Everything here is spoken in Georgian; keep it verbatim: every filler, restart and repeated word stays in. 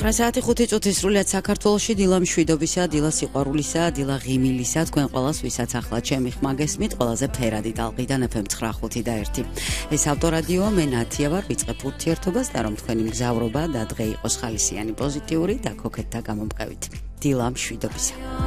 ცხრა საათი ხუთი წუთი სრულიად საქართველოში დილა მშვიდობისა, დილა სიყვარულისა, დილა ღიმილისა, თქვენ ყველას ვისაც ახლა ჩემი ხმა გესმით, ყველაზე ფერადი ტალღიდან ეფ ემ ცხრა ხუთი და ერთი. ეს ავტორადიო, მე ნათია ვარ, ვიწყებ ურთიერთობას და რომ თქვენი მგზავრობა და დღე იყოს ხალისიანი, პოზიტიური და ქოქეთთა გამომყევით. დილა მშვიდობისა.